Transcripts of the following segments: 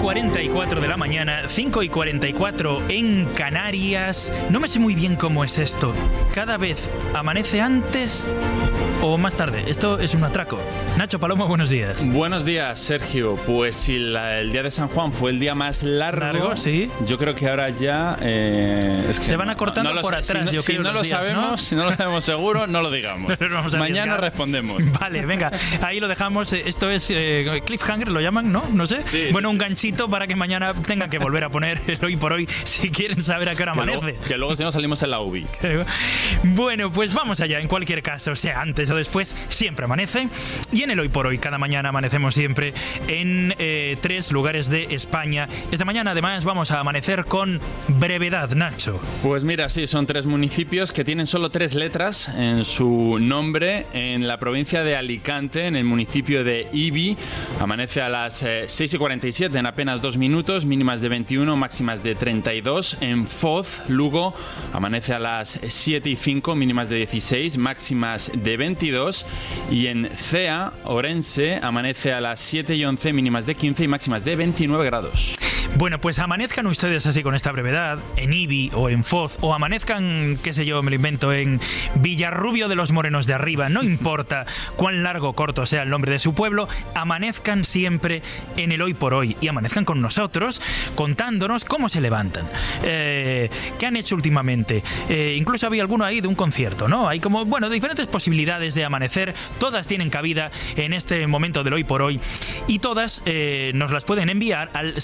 6:44 de la mañana, 5:44 en Canarias. No me sé muy bien cómo es esto. ¿Cada vez amanece antes o más tarde? Esto es un atraco. Nacho Palomo, buenos días. Buenos días, Sergio. Pues si el día de San Juan fue el día más largo, sí. Yo creo que ahora ya es que se van acortando por atrás. Si no lo sabemos seguro, no lo digamos. Mañana respondemos. Vale, venga, ahí lo dejamos. Esto es cliffhanger, lo llaman, ¿no? No sé. Sí, bueno, un ganchito para que mañana tengan que volver a poner el hoy por hoy si quieren saber a qué hora amanece. Que luego si no salimos en la UBI. Bueno, pues vamos allá. En cualquier caso, sea antes o después, siempre amanece. Y en el hoy por hoy, cada mañana amanecemos siempre en 3 lugares de España. Esta mañana, además, vamos a amanecer con brevedad, Nacho. Pues mira, sí, son 3 municipios que tienen solo 3 letras en su nombre. En la provincia de Alicante, en el municipio de Ibi, amanece a las 6:47 en apenas 2 minutos, mínimas de 21, máximas de 32. En Foz, Lugo, amanece a las 7:05, mínimas de 16, máximas de 22. Y en Cea, Orense, amanece a las 7:11, mínimas de 15 y máximas de 29 grados. Bueno, pues amanezcan ustedes así con esta brevedad, en Ibi o en Foz, o amanezcan, qué sé yo, me lo invento, en Villarrubio de los Morenos de Arriba, no importa cuán largo o corto sea el nombre de su pueblo, amanezcan siempre en el hoy por hoy y amanezcan con nosotros contándonos cómo se levantan, qué han hecho últimamente. Incluso había alguno ahí de un concierto, ¿no? Hay como, bueno, diferentes posibilidades de amanecer, todas tienen cabida en este momento del hoy por hoy y todas nos las pueden enviar al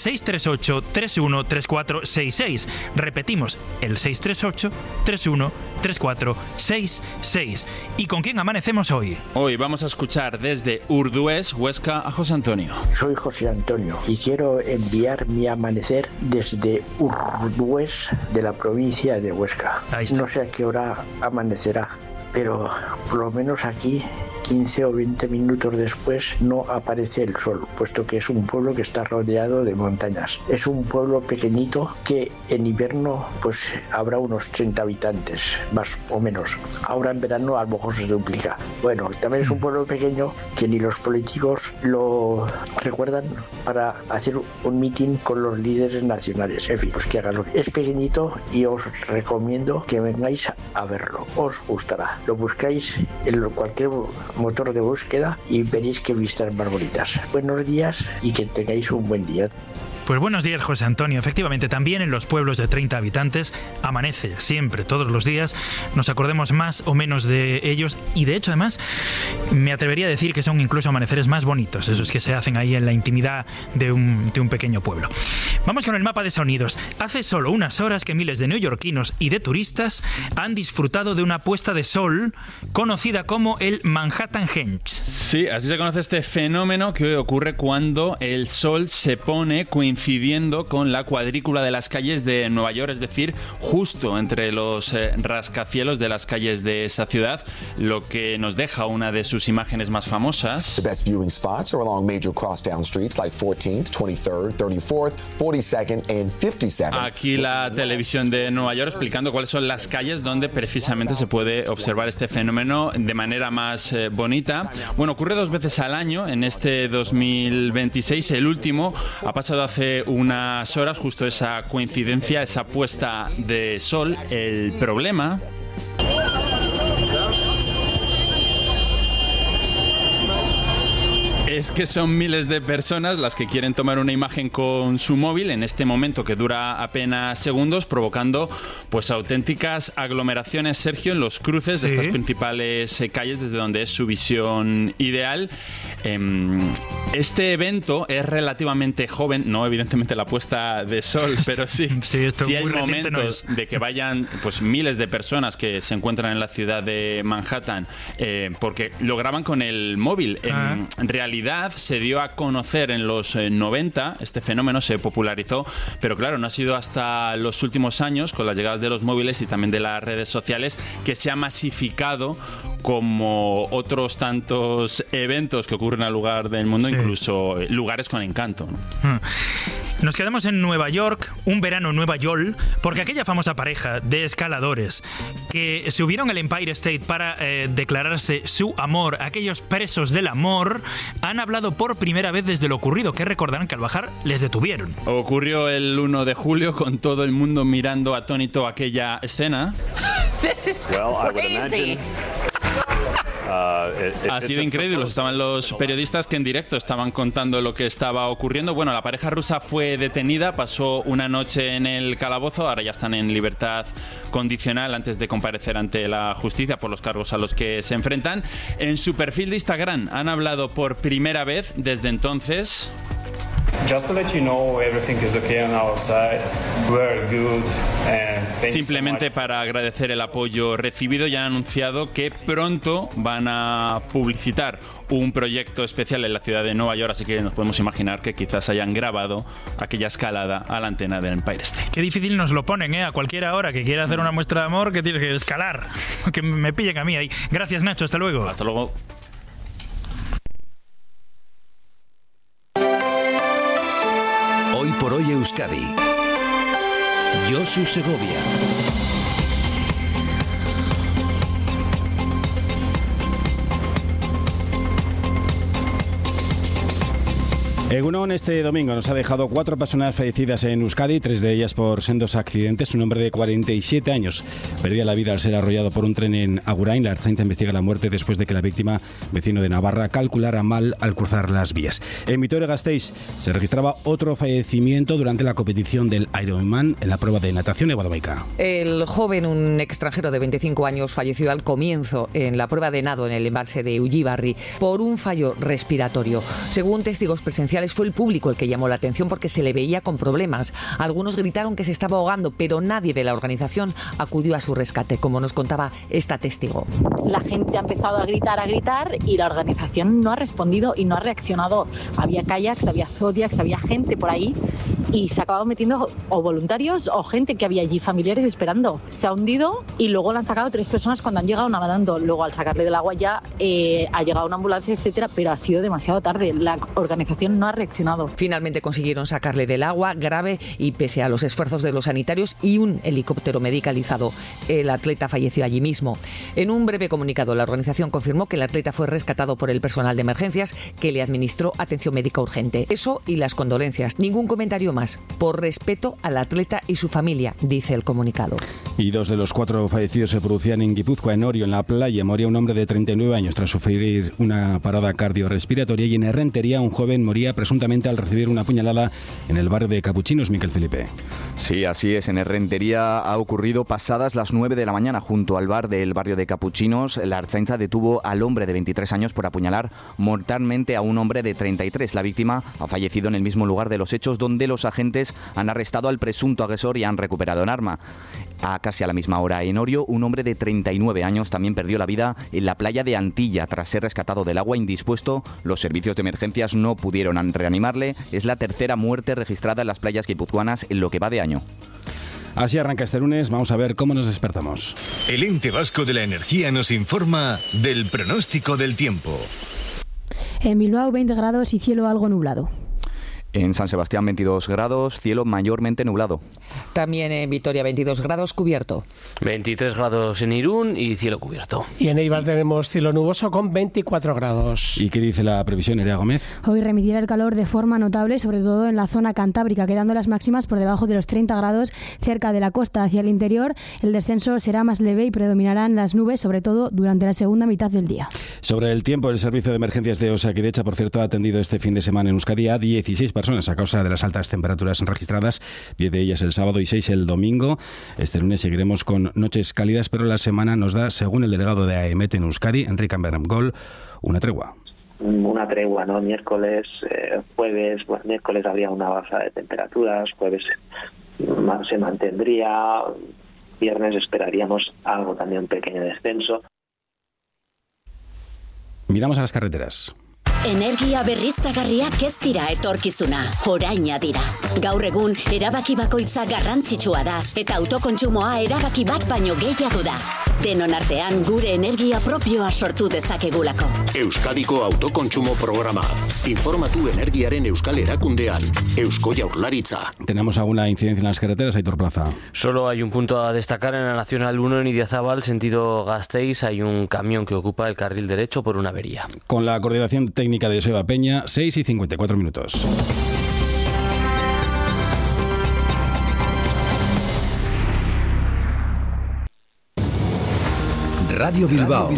638-313466. Repetimos, el 638-313466. ¿Y con quién amanecemos hoy? Hoy vamos a escuchar desde Urdués, Huesca, a José Antonio. Soy José Antonio y quiero enviar mi amanecer desde Urdués, de la provincia de Huesca. No sé a qué hora amanecerá, pero por lo menos aquí 15 o 20 minutos después no aparece el sol, puesto que es un pueblo que está rodeado de montañas. Es un pueblo pequeñito que en invierno pues habrá unos 30 habitantes, más o menos. Ahora en verano a lo mejor se duplica. Bueno, también es un pueblo pequeño que ni los políticos lo recuerdan para hacer un mitin con los líderes nacionales. En fin, pues que hagan. Es pequeñito y os recomiendo que vengáis a verlo. Os gustará. Lo buscáis en cualquier motor de búsqueda y veréis qué vistas más bonitas. Buenos días y que tengáis un buen día. Pues buenos días, José Antonio. Efectivamente, también en los pueblos de 30 habitantes amanece siempre, todos los días. Nos acordemos más o menos de ellos y, de hecho, además, me atrevería a decir que son incluso amaneceres más bonitos, esos que se hacen ahí en la intimidad de un pequeño pueblo. Vamos con el mapa de sonidos. Hace solo unas horas que miles de neoyorquinos y de turistas han disfrutado de una puesta de sol conocida como el Manhattan Henge. Sí, así se conoce este fenómeno que ocurre cuando el sol se pone coincidiendo con la cuadrícula de las calles de Nueva York, es decir, justo entre los rascacielos de las calles de esa ciudad, lo que nos deja una de sus imágenes más famosas. The best viewing spots are along major crosstown streets like 14th, 23rd, 34th, 42nd and 57th. Aquí la televisión de Nueva York explicando cuáles son las calles donde precisamente se puede observar este fenómeno de manera más bonita. Bueno, ocurre 2 veces al año en este 2026. El último ha pasado hace unas horas, justo esa coincidencia, esa puesta de sol. El problema es que son miles de personas las que quieren tomar una imagen con su móvil en este momento que dura apenas segundos, provocando pues auténticas aglomeraciones, Sergio, en los cruces de estas principales calles desde donde es su visión ideal. Este evento es relativamente joven, no evidentemente la puesta de sol, pero sí hay momentos de que vayan pues miles de personas que se encuentran en la ciudad de Manhattan porque lo graban con el móvil. En realidad se dio a conocer en los 90, este fenómeno se popularizó, pero claro, no ha sido hasta los últimos años, con las llegadas de los móviles y también de las redes sociales, que se ha masificado como otros tantos eventos que ocurren al lugar del mundo, incluso lugares con encanto, ¿no? Nos quedamos en Nueva York, un verano en Nueva York, porque aquella famosa pareja de escaladores que subieron al Empire State para declararse su amor, aquellos presos del amor, han hablado por primera vez desde lo ocurrido, que recordarán que al bajar les detuvieron. Ocurrió el 1 de julio con todo el mundo mirando atónito aquella escena. This is crazy. Ha sido increíble. Estaban los periodistas que en directo estaban contando lo que estaba ocurriendo. Bueno, la pareja rusa fue detenida, pasó una noche en el calabozo, ahora ya están en libertad condicional antes de comparecer ante la justicia por los cargos a los que se enfrentan. En su perfil de Instagram han hablado por primera vez desde entonces. Just to let you know, everything is okay on our side. We're good and thanks. Simplemente so much. para agradecer el apoyo recibido, ya han anunciado que pronto van a publicitar un proyecto especial en la ciudad de Nueva York, así que nos podemos imaginar que quizás hayan grabado aquella escalada a la antena del Empire State. Qué difícil nos lo ponen, a cualquiera hora que quiera hacer una muestra de amor, que tiene que escalar, que me pillen a mí ahí. Gracias, Nacho, hasta luego. Hasta luego. Hoy por hoy Euskadi. Josu Segovia. Egunon, este domingo nos ha dejado 4 personas fallecidas en Euskadi, 3 de ellas por sendos accidentes. Un hombre de 47 años perdía la vida al ser arrollado por un tren en Agurain. La Ertzaintza investiga la muerte después de que la víctima, vecino de Navarra, calculara mal al cruzar las vías. En Vitoria-Gasteiz se registraba otro fallecimiento durante la competición del Ironman en la prueba de natación de Guadalajara. El joven, un extranjero de 25 años, falleció al comienzo en la prueba de nado en el embalse de Ullibarri por un fallo respiratorio. Según testigos presenciales, fue el público el que llamó la atención porque se le veía con problemas. Algunos gritaron que se estaba ahogando, pero nadie de la organización acudió a su rescate, como nos contaba esta testigo. La gente ha empezado a gritar y la organización no ha respondido y no ha reaccionado. Había kayaks, había zodiacs, había gente por ahí y se ha acabado metiendo o voluntarios o gente que había allí, familiares esperando. Se ha hundido y luego lo han sacado 3 personas cuando han llegado nadando. Luego al sacarle del agua ya ha llegado una ambulancia, etcétera, pero ha sido demasiado tarde. La organización no ha reaccionado. Finalmente consiguieron sacarle del agua grave y pese a los esfuerzos de los sanitarios y un helicóptero medicalizado, el atleta falleció allí mismo. En un breve comunicado, la organización confirmó que el atleta fue rescatado por el personal de emergencias que le administró atención médica urgente. Eso y las condolencias. Ningún comentario más. Por respeto al atleta y su familia, dice el comunicado. Y 2 de los 4 fallecidos se producían en Guipúzcoa, en Orio, en la playa. Moría un hombre de 39 años tras sufrir una parada cardiorrespiratoria, y en Errentería un joven moría presuntamente al recibir una puñalada en el barrio de Capuchinos. Miquel Felipe. Sí, así es. En Errentería ha ocurrido pasadas las 9 de la mañana junto al bar del barrio de Capuchinos. La Ertzaintza detuvo al hombre de 23 años por apuñalar mortalmente a un hombre de 33. La víctima ha fallecido en el mismo lugar de los hechos, donde los agentes han arrestado al presunto agresor y han recuperado un arma. Casi a la misma hora en Orio, un hombre de 39 años también perdió la vida en la playa de Antilla tras ser rescatado del agua indispuesto. Los servicios de emergencias no pudieron reanimarle. Es la tercera muerte registrada en las playas guipuzcoanas en lo que va de año. Así arranca este lunes. Vamos a ver cómo nos despertamos. El Ente Vasco de la Energía nos informa del pronóstico del tiempo. En Bilbao 20 grados y cielo algo nublado. En San Sebastián 22 grados, cielo mayormente nublado. También en Vitoria 22 grados cubierto. 23 grados en Irún y cielo cubierto. Y en Eibar tenemos cielo nuboso con 24 grados. ¿Y qué dice la previsión, Nerea Gómez? Hoy remitirá el calor de forma notable, sobre todo en la zona cantábrica, quedando las máximas por debajo de los 30 grados cerca de la costa. Hacia el interior, el descenso será más leve y predominarán las nubes, sobre todo durante la segunda mitad del día. Sobre el tiempo, el servicio de emergencias de Osakidecha, por cierto, ha atendido este fin de semana en Euskadi a 16 personas a causa de las altas temperaturas registradas, 10 de ellas el sábado y 6 el domingo. Este lunes seguiremos con noches cálidas, pero la semana nos da, según el delegado de AEMET en Euskadi, Enrique Ambermgol, una tregua. Una tregua, ¿no? Miércoles, jueves, bueno, miércoles habría una baja de temperaturas, jueves se mantendría, viernes esperaríamos algo también, un pequeño descenso. Miramos a las carreteras. Energia berriztagarriak ez dira etorkizuna, oraina dira. Gaur egun, erabaki bakoitza garrantzitsua da, eta autokontsumoa erabaki bat baino gehiago da. Denon artean gure energia propioa sortu dezakegulako. Euskadiko autokontsumo programa. Informatu energiaren euskal erakundean. Eusko Jaurlaritza. ¿Tenemos alguna incidencia en las carreteras, Aitor Plaza? Solo hay un punto a destacar en la Nacional 1 en Idiazábal, sentido Gasteiz. Hay un camión que ocupa el carril derecho por una avería. Con la coordinación técnica de Joseba Peña, 6:54. Radio Bilbao.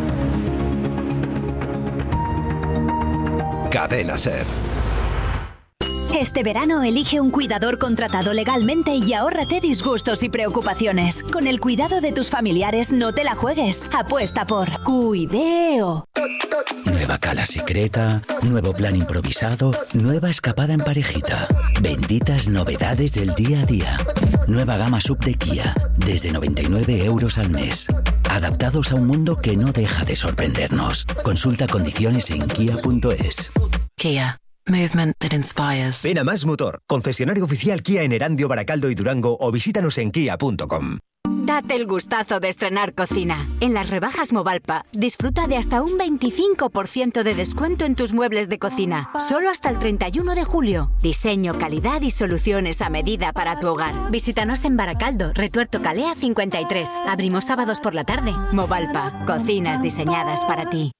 Cadena SER. Este verano elige un cuidador contratado legalmente y ahórrate disgustos y preocupaciones. Con el cuidado de tus familiares no te la juegues. Apuesta por Cuideo. Nueva cala secreta, nuevo plan improvisado, nueva escapada en parejita. Benditas novedades del día a día. Nueva gama sub de Kia, desde 99 euros al mes. Adaptados a un mundo que no deja de sorprendernos. Consulta condiciones en kia.es. Kia. Movement that inspires. Ven a Más Motor, concesionario oficial Kia en Erandio, Baracaldo y Durango, o visítanos en kia.com. Date el gustazo de estrenar cocina. En las rebajas Movalpa, disfruta de hasta un 25% de descuento en tus muebles de cocina. Solo hasta el 31 de julio. Diseño, calidad y soluciones a medida para tu hogar. Visítanos en Baracaldo, Retuerto Calea 53. Abrimos sábados por la tarde. Movalpa, cocinas diseñadas para ti.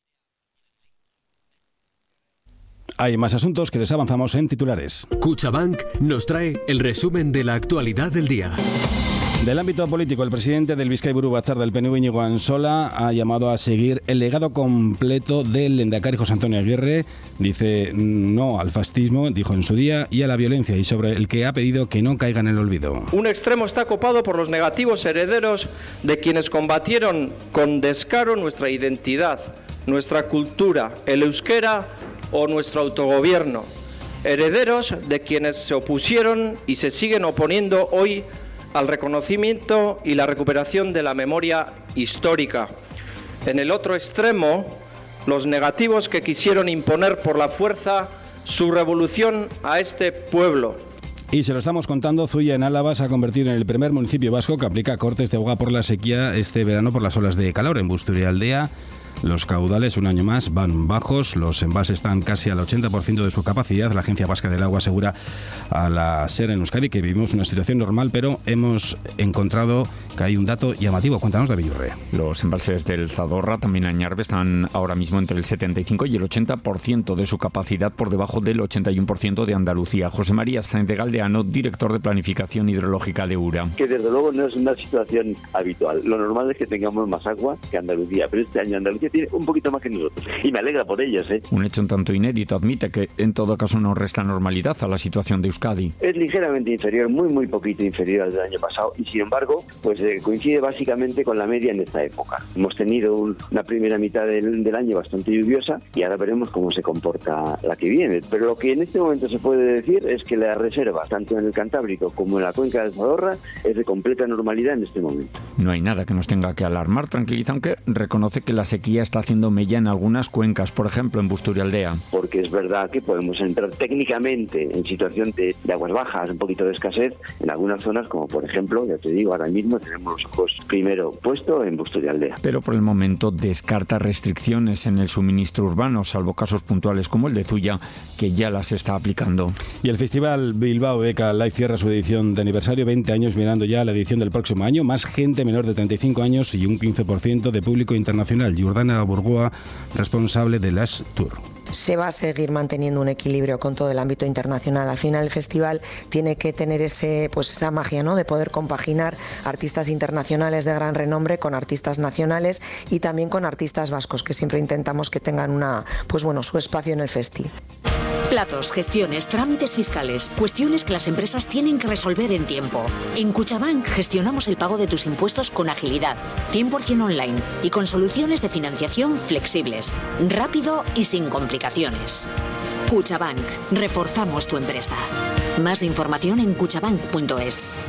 Hay más asuntos que les avanzamos en titulares. Cuchabank nos trae el resumen de la actualidad del día. Del ámbito político, el presidente del Bizkaiburu Batzar del PNV, Íñigo Ansola, ha llamado a seguir el legado completo del lehendakari José Antonio Aguirre. Dice no al fascismo, dijo en su día, y a la violencia, y sobre el que ha pedido que no caiga en el olvido. Un extremo está copado por los negativos herederos de quienes combatieron con descaro nuestra identidad, nuestra cultura, el euskera o nuestro autogobierno. Herederos de quienes se opusieron y se siguen oponiendo hoy al reconocimiento y la recuperación de la memoria histórica. En el otro extremo, los negativos que quisieron imponer por la fuerza su revolución a este pueblo. Y se lo estamos contando, Zuia en Álava se ha convertido en el primer municipio vasco que aplica cortes de agua por la sequía este verano por las olas de calor. En Busturialdea los caudales un año más van bajos, los embalses están casi al 80% de su capacidad. La Agencia Vasca del Agua asegura a la SER en Euskadi que vivimos una situación normal, pero hemos encontrado que hay un dato llamativo. Cuéntanos, David Urre. Los embalses del Zadorra, también Añarbe, están ahora mismo entre el 75 y el 80% de su capacidad, por debajo del 81% de Andalucía. José María Sáenz de Galdeano, director de Planificación Hidrológica de URA. Que desde luego no es una situación habitual. Lo normal es que tengamos más agua que Andalucía, pero este año Andalucía tiene un poquito más que nosotros y me alegra por ellos. Un hecho un tanto inédito, admite que en todo caso no resta normalidad a la situación de Euskadi. Es ligeramente inferior, muy poquito inferior al del año pasado, y sin embargo pues coincide básicamente con la media en esta época. Hemos tenido una primera mitad del año bastante lluviosa y ahora veremos cómo se comporta la que viene, pero lo que en este momento se puede decir es que la reserva, tanto en el Cantábrico como en la cuenca del Zadorra, es de completa normalidad en este momento. No hay nada que nos tenga que alarmar, tranquiliza, aunque reconoce que la sequía está haciendo mella en algunas cuencas, por ejemplo en Busturialdea. Porque es verdad que podemos entrar técnicamente en situación de aguas bajas, un poquito de escasez en algunas zonas, como por ejemplo, ya te digo, ahora mismo tenemos los ojos primero puestos en Busturialdea. Pero por el momento descarta restricciones en el suministro urbano, salvo casos puntuales como el de Zuya, que ya las está aplicando. Y el Festival Bilbao Eka Live cierra su edición de aniversario, 20 años mirando ya la edición del próximo año, más gente menor de 35 años y un 15% de público internacional. Jordana Burgoa, responsable de las Tour. Se va a seguir manteniendo un equilibrio con todo el ámbito internacional. Al final el festival tiene que tener esa magia, ¿no?, de poder compaginar artistas internacionales de gran renombre con artistas nacionales y también con artistas vascos, que siempre intentamos que tengan su espacio en el festival. Plazos, gestiones, trámites fiscales, cuestiones que las empresas tienen que resolver en tiempo. En Cuchabank gestionamos el pago de tus impuestos con agilidad, 100% online y con soluciones de financiación flexibles, rápido y sin complicaciones. Cuchabank, reforzamos tu empresa. Más información en cuchabank.es.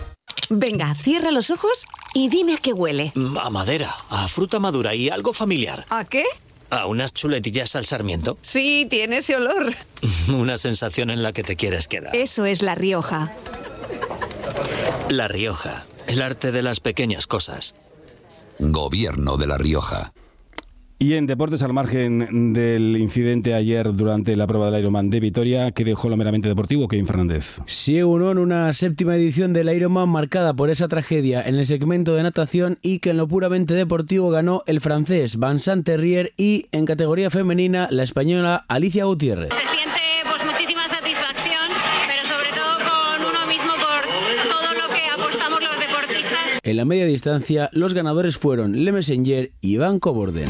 Venga, cierra los ojos y dime a qué huele. A madera, a fruta madura y algo familiar. ¿A qué? ¿A unas chuletillas al sarmiento? Sí, tiene ese olor. Una sensación en la que te quieres quedar. Eso es La Rioja. La Rioja, el arte de las pequeñas cosas. Gobierno de La Rioja. Y en deportes, al margen del incidente ayer durante la prueba del Ironman de Vitoria, ¿qué dejó lo meramente deportivo? Kevin Fernández. Sí, una séptima edición del Ironman marcada por esa tragedia en el segmento de natación y que en lo puramente deportivo ganó el francés Vincent Terrier y en categoría femenina la española Alicia Gutiérrez. Se siente muchísima satisfacción, pero sobre todo con uno mismo por todo lo que apostamos los deportistas. En la media distancia, los ganadores fueron Le Messenger y Van Coborden.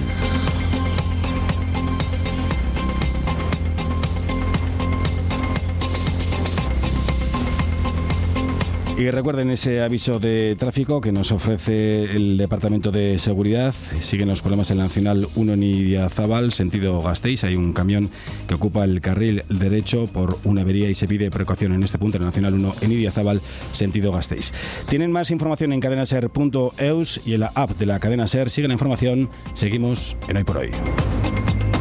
Y recuerden ese aviso de tráfico que nos ofrece el Departamento de Seguridad. Siguen los problemas en la Nacional 1 en Idiazábal, sentido Gasteiz. Hay un camión que ocupa el carril derecho por una avería y se pide precaución en este punto, en la Nacional 1 en Idiazábal, sentido Gasteiz. Tienen más información en cadenaser.eus y en la app de la cadena SER. Sigue la información. Seguimos en Hoy por Hoy.